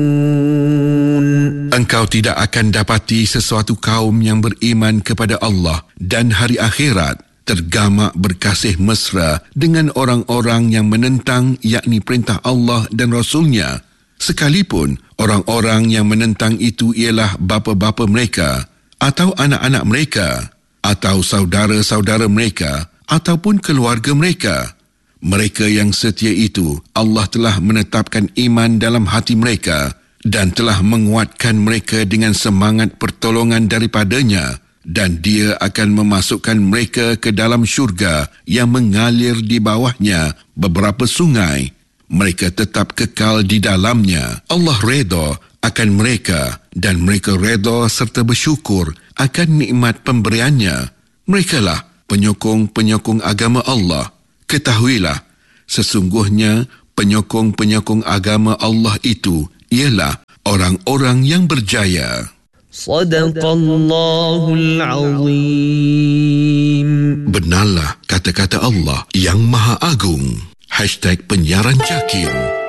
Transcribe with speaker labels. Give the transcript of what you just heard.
Speaker 1: Engkau tidak akan dapati sesuatu kaum yang beriman kepada Allah dan hari akhirat tergamak berkasih mesra dengan orang-orang yang menentang, yakni perintah Allah dan Rasulnya, sekalipun orang-orang yang menentang itu ialah bapa-bapa mereka atau anak-anak mereka atau saudara-saudara mereka ataupun keluarga mereka. Mereka yang setia itu Allah telah menetapkan iman dalam hati mereka dan telah menguatkan mereka dengan semangat pertolongan daripadanya, dan Dia akan memasukkan mereka ke dalam syurga yang mengalir di bawahnya beberapa sungai. Mereka tetap kekal di dalamnya. Allah redha akan mereka dan mereka redha serta bersyukur akan nikmat pemberiannya. Merekalah penyokong-penyokong agama Allah. Ketahuilah, sesungguhnya penyokong-penyokong agama Allah itu ialah orang-orang yang berjaya.
Speaker 2: Sadaqallahul Azim.
Speaker 1: Benarlah kata-kata Allah yang Maha Agung. #penyiaran Jakim.